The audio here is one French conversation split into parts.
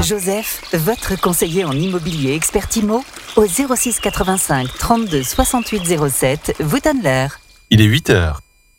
Joseph, votre conseiller en immobilier expert IMO, au 06 85 32 68 07, vous donne l'heure. Il est 8h.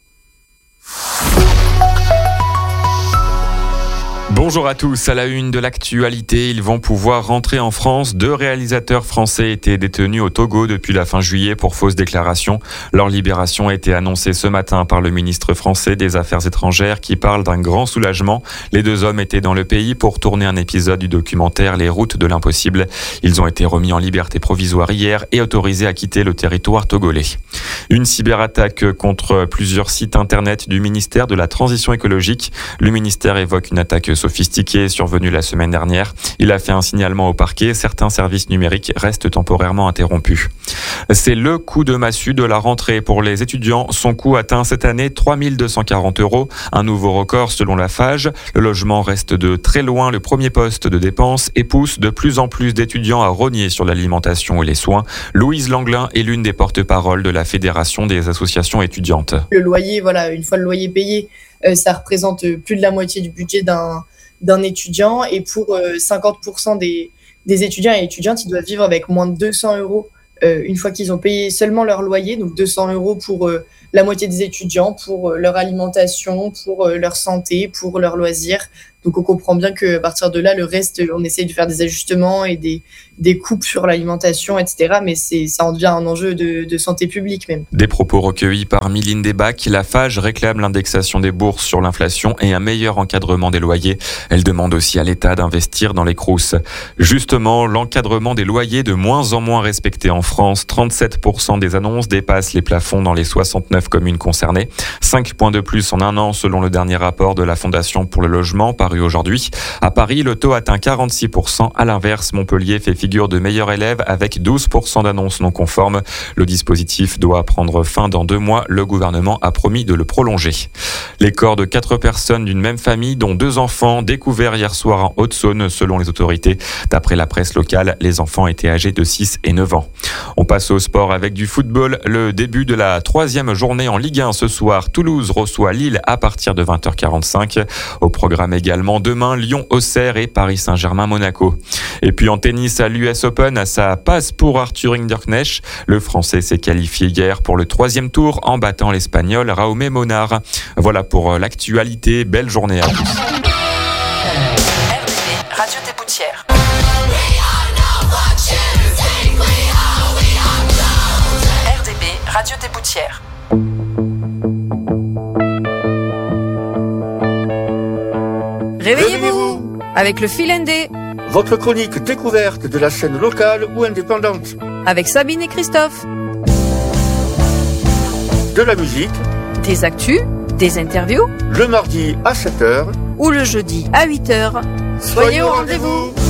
Bonjour à tous, à la une de l'actualité, ils vont pouvoir rentrer en France. 2 réalisateurs français étaient détenus au Togo depuis la fin juillet pour fausses déclarations. Leur libération a été annoncée ce matin par le ministre français des Affaires étrangères qui parle d'un grand soulagement. Les 2 hommes étaient dans le pays pour tourner un épisode du documentaire Les routes de l'impossible. Ils ont été remis en liberté provisoire hier et autorisés à quitter le territoire togolais. Une cyberattaque contre plusieurs sites internet du ministère de la Transition écologique. Le ministère évoque une attaque sophistiqué survenu la semaine dernière. Il a fait un signalement au parquet. Certains services numériques restent temporairement interrompus. C'est le coup de massue de la rentrée pour les étudiants. Son coût atteint cette année 3 240 €, un nouveau record selon la FAGE. Le logement reste de très loin le premier poste de dépenses et pousse de plus en plus d'étudiants à rogner sur l'alimentation et les soins. Louise Langlin est l'une des porte-paroles de la Fédération des associations étudiantes. Le loyer, une fois le loyer payé, ça représente plus de la moitié du budget d'un étudiant, et pour 50% des étudiants et étudiantes, ils doivent vivre avec moins de 200 € une fois qu'ils ont payé seulement leur loyer, donc 200 € pour la moitié des étudiants, pour leur alimentation, pour leur santé, pour leurs loisirs. Donc on comprend bien qu'à partir de là, le reste, on essaye de faire des ajustements et des coupes sur l'alimentation, etc. Mais ça en devient un enjeu de santé publique même. Des propos recueillis par Mylène Desbac. La FAGE réclame l'indexation des bourses sur l'inflation et un meilleur encadrement des loyers. Elle demande aussi à l'État d'investir dans les Crous. Justement, l'encadrement des loyers de moins en moins respecté en France. 37% des annonces dépassent les plafonds dans les 69 communes concernées. 5 points de plus en un an selon le dernier rapport de la Fondation pour le logement paru aujourd'hui. À Paris, le taux atteint 46%. À l'inverse, Montpellier fait figure de meilleur élève avec 12% d'annonces non conformes. Le dispositif doit prendre fin dans 2 mois. Le gouvernement a promis de le prolonger. Les corps de 4 personnes d'une même famille, dont 2 enfants, découverts hier soir en Haute-Saône, selon les autorités. D'après la presse locale, les enfants étaient âgés de 6 et 9 ans. On passe au sport avec du football. Le début de la 3e journée en Ligue 1 ce soir. Toulouse reçoit Lille à partir de 20h45. Au programme également demain, Lyon-Auxerre et Paris Saint-Germain-Monaco. Et puis en tennis à l'US Open, ça passe pour Arthur Hinderknecht. Le Français s'est qualifié hier pour le 3e tour en battant l'Espagnol Raume Monar. Voilà pour l'actualité. Belle journée à tous. RDB, Radio des Boutières. RDB, Radio des Boutières. Réveillez-vous avec le Fil ND, votre chronique découverte de la scène locale ou indépendante. avec Sabine et Christophe. De la musique, Des actus, des interviews le mardi à 7h. ou le jeudi à 8h. Soyez au rendez-vous.